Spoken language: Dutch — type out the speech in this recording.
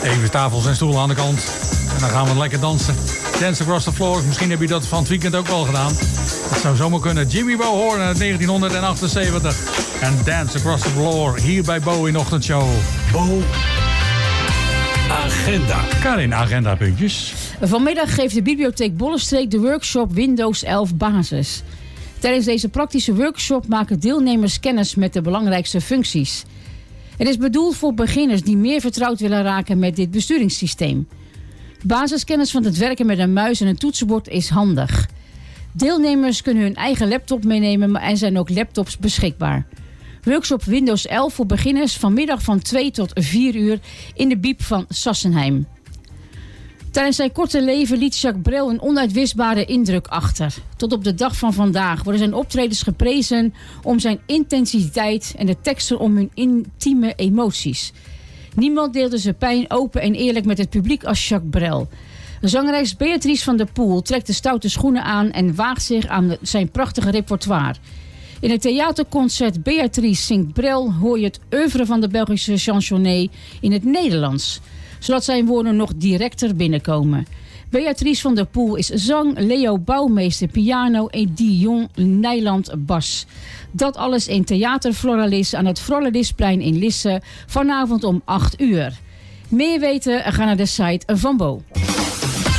Even tafels en stoelen aan de kant. En dan gaan we lekker dansen. Dance Across the Floor. Misschien heb je dat van het weekend ook wel gedaan. Dat zou zomaar kunnen. Jimmy Bo Horn uit 1978. En Dance Across the Floor hier bij Bo in de ochtendshow. Bo Agenda. Karin, agendapuntjes. Vanmiddag geeft de bibliotheek Bollenstreek de workshop Windows 11 Basis. Tijdens deze praktische workshop maken deelnemers kennis met de belangrijkste functies. Het is bedoeld voor beginners die meer vertrouwd willen raken met dit besturingssysteem. Basiskennis van het werken met een muis en een toetsenbord is handig. Deelnemers kunnen hun eigen laptop meenemen, maar er zijn ook laptops beschikbaar. Workshop Windows 11 voor beginners vanmiddag van 2 tot 4 uur in de Biep van Sassenheim. Tijdens zijn korte leven liet Jacques Brel een onuitwisbare indruk achter. Tot op de dag van vandaag worden zijn optredens geprezen om zijn intensiteit en de teksten om hun intieme emoties. Niemand deelde zijn pijn open en eerlijk met het publiek als Jacques Brel. Zangeres Beatrice van der Poel trekt de stoute schoenen aan en waagt zich aan zijn prachtige repertoire. In het theaterconcert Beatrice zingt Brel hoor je het oeuvre van de Belgische chansonnier in het Nederlands, zodat zijn woorden nog directer binnenkomen. Beatrice van der Poel is zang, Leo Bouwmeester piano en Dion Nijland bas. Dat alles in Theater Floralis aan het Floralisplein in Lisse vanavond om 8 uur. Meer weten? Ga naar de site van Bo.